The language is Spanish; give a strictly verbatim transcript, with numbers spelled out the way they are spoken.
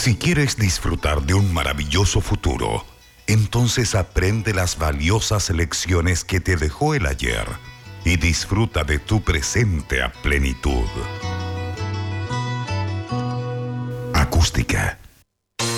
Si quieres disfrutar de un maravilloso futuro, entonces aprende las valiosas lecciones que te dejó el ayer y disfruta de tu presente a plenitud. Acústica.